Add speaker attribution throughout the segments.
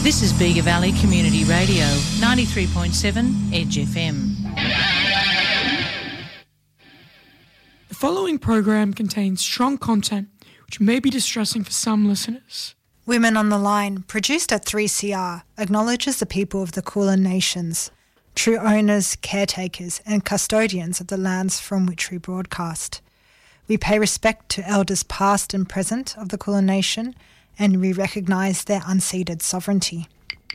Speaker 1: This is Bega Valley Community Radio, 93.7 Edge FM.
Speaker 2: The following program contains strong content which may be distressing for some listeners.
Speaker 3: Women on the Line, produced at 3CR, acknowledges the people of the Kulin Nations, true owners, caretakers and custodians of the lands from which we broadcast. We pay respect to elders past and present of the Kulin Nation, and we recognise their unceded sovereignty.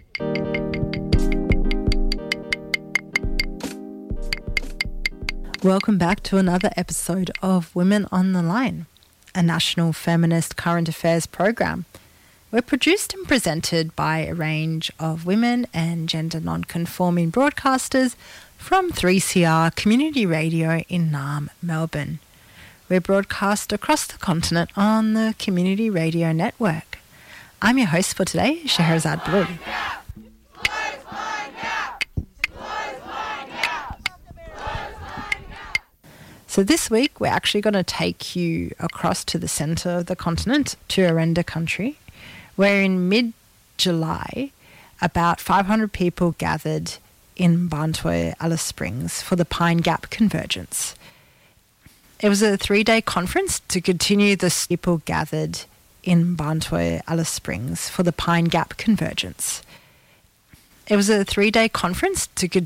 Speaker 4: Welcome back to another episode of Women on the Line, a national feminist current affairs program. We're produced and presented by a range of women and gender non-conforming broadcasters from 3CR Community Radio in Naarm, Melbourne. We're broadcast across the continent on the Community Radio Network. I'm your host for today, Scheherazade Blue. So this week we're actually going to take you across to the centre of the continent, to Arenda country, where in mid-July about 500 people gathered in Bantoy, Alice Springs for the Pine Gap Convergence. It was a 3-day conference to continue the people gathered in Bantoy, Alice Springs for the Pine Gap Convergence. It was a 3-day conference to